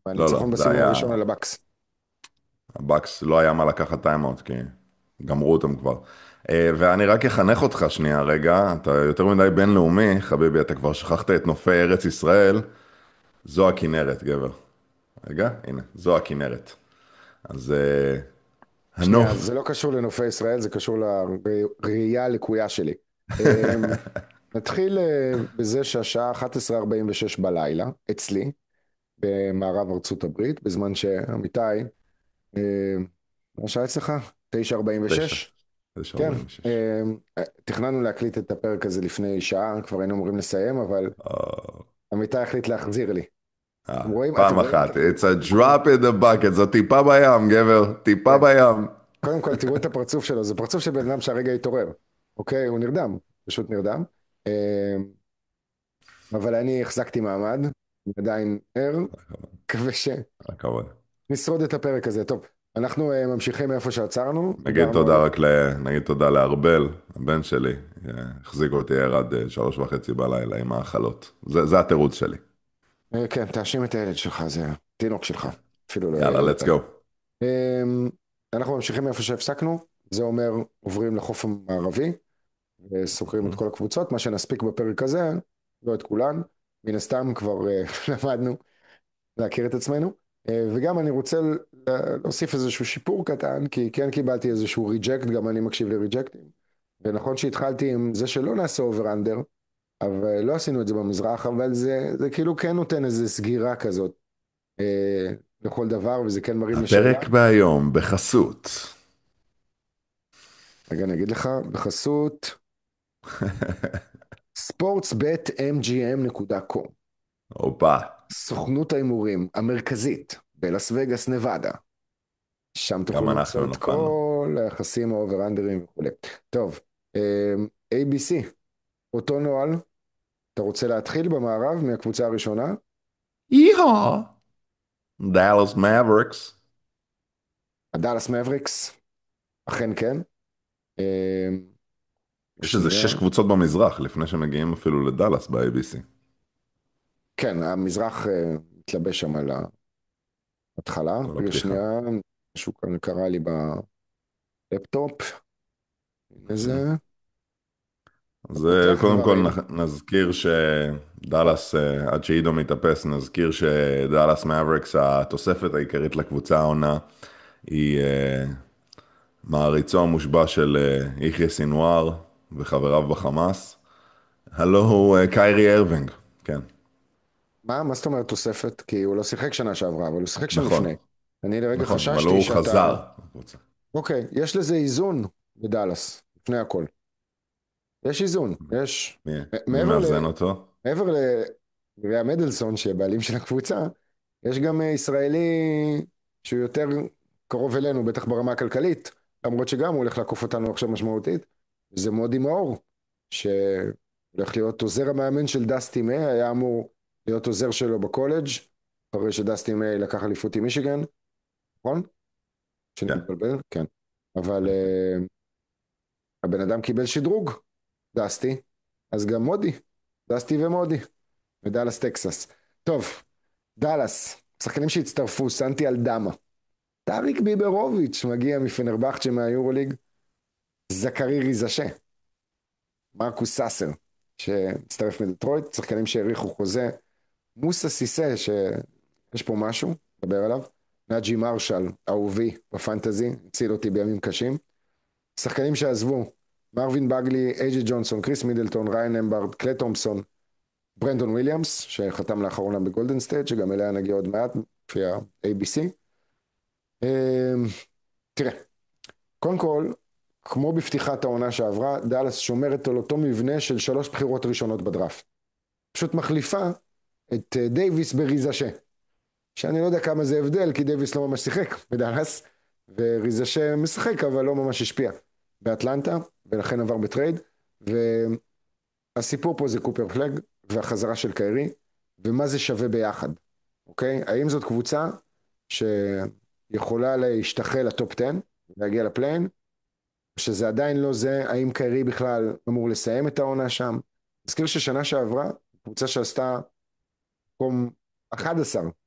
לא, לא, והניצחון זה בסיבוב היה... הראשון על הבקס. הבקס לא היה מה לקחת טיימאוט, כי גמרו אותם כבר. ואני רק אחנך אותך שנייה רגע, אתה יותר מדי בינלאומי, חביבי, אתה כבר שכחת את נופי ארץ ישראל, זו הכנרת, גבר. רגע, הנה, זו הכנרת. אז שנייה, זה הנוף, לא קשור לנופי ישראל, זה קשור לראייה הלקויה שלי. אמ, נתחיל בזה שהשעה 11:46 בלילה, אצלי, במערב ארצות הברית, בזמן שעמיתי, מה השעה אצלך? תשע, 9:46? תשע כן. ארבעים ושש. תכננו להקליט את הפרק הזה לפני שעה, כבר היינו אמורים לסיים, אבל עמיתי החליט להחזיר לי. אתם רואים? אתם פעם רואים? אחת, it's a drop in the bucket, זו טיפה בים, גבר, טיפה כן. בים. קודם כל, תראו את הפרצוף שלו, זה פרצוף של בן אדם שהרגע התעורר. אוקיי? הוא נרדם, פשוט נרדם. אה, אבל אני החזקתי מעמד, אני עדיין ער, מקווה הכבוד. שנשרוד את הפרק הזה. טוב, אנחנו ממשיכים מאיפה שעצרנו, נגיד דיברנו על... תודה נגיד תודה לארבל, הבן שלי, החזיק אותי ער עד 3:30 בלילה עם האכלות. זה התירוץ שלי. כן, תאשים את הילד שלך, זה התינוק שלך, אפילו לא יאללה, ילד. let's go. אמ, אנחנו ממשיכים מאיפה שהפסקנו, זה אומר עוברים לחוף המערבי וסוקרים את כל הקבוצות, מה שנספיק בפרק הזה, לא את כולן, מן הסתם כבר למדנו להכיר את עצמנו, וגם אני רוצה להוסיף איזשהו שיפור קטן, כי כן קיבלתי איזשהו ריג'קט, גם אני מקשיב לריג'קטים, ונכון שהתחלתי עם זה שלא נעשה אובר אנדר, אבל לא עשינו את זה במזרח, אבל זה כאילו כן נותן איזו סגירה כזאת אה, לכל דבר, וזה כן מרים לשאלה. הפרק בהיום בחסות. רגע, אני אגיד לך, בחסות sportsbetmgm.com, הופה, סוכנות ההימורים המרכזית בלאס וגאס, נבדה. שם תוכלו גם למצוא אנחנו את נפלנו. כל היחסים האובר-אנדרים וכולי. טוב, ABC, אותו נוהל, אתה רוצה להתחיל במערב מהקבוצה הראשונה? יהה, דאלאס מבריקס. הדאלאס מבריקס, אכן כן. אה, יש איזה שנייה. 6 קבוצות במזרח, לפני שמגיעים אפילו לדאלאס ב-ABC. כן, המזרח מתלבש שם על ההתחלה. כל רגע, הפתיחה. שנייה, משהו כאן קרה לי בלפטופ. הנה זה. אז פותח קודם כל דברים. נזכיר שדאלאס, עד שעידו מתאפס, נזכיר שדאלאס מאבריקס, התוספת העיקרית לקבוצה העונה, היא מעריצו המושבע של יחיא סינואר וחבריו בחמאס. הלו הוא קיירי ארווינג, כן, מה זאת אומרת תוספת? כי הוא לא שיחק שנה שעברה, אבל הוא שיחק שם נכון, לפני. אני לרגע נכון, אבל חששתי הוא שאתה... חזר לקבוצה. אוקיי, יש לזה איזון בדאלאס, לפני הכל. יש איזון, יש... מי, מי מעבר ל... מאזן אותו? מעבר לגריה מדלסון, שהבעלים של הקבוצה, יש גם ישראלי שהוא יותר קרוב אלינו, בטח ברמה הכלכלית, למרות שגם הוא הולך לעקוף אותנו עכשיו משמעותית, זה מודי מאור, שהולך להיות עוזר המאמן של דסטי מיי, היה אמור להיות עוזר שלו בקולג', אחרי שדסטי מיי לקח אליפות עם מישיגן, נכון? שאני כן, מתבלבל? כן. אבל כן, כן. הבן אדם קיבל שדרוג, דסטי, אז גם מודי, דסטי ומודי, מדאלאס טקסס. טוב, דאלאס, שחקנים שהצטרפו, סנטי אלדמה, טאריק ביברוביץ' מגיע מפנרבחצ'ה מהיורוליג, זכרי ריזשה, מרקוס סאסר, שהצטרף מדטרויט, שחקנים שהאריכו חוזה, מוסא סיסא, שיש פה משהו, נדבר עליו, נאג'י מרשל, אהובי בפנטזי, הציל אותי בימים קשים, שחקנים שעזבו, מרווין בגלי, אייג'י ג'ונסון, קריס מידלטון, ריין אמברד, קלי תומפסון, ברנדון וויליאמס, שחתם לאחרונה בגולדן סטייט, שגם אליה נגיע עוד מעט, לפי ה-ABC. תראה, קודם כל, כמו בפתיחת העונה שעברה, דאלאס שומרת על אותו מבנה של 3 בחירות ראשונות בדראפט. פשוט מחליפה את דייוויס בריזשה, שאני לא יודע כמה זה הבדל, כי דייוויס לא ממש שיחק בדאלאס, וריזשה משחק, אבל לא ממש השפיע באטלנטה, ולכן עבר בטרייד, והסיפור פה זה קופר פלג, והחזרה של קיירי, ומה זה שווה ביחד, אוקיי? האם זאת קבוצה שיכולה להשתחל לטופ 10, להגיע לפליין, שזה עדיין לא זה, האם קיירי בכלל אמור לסיים את העונה שם. נזכיר ששנה שעברה, קבוצה שעשתה מקום 11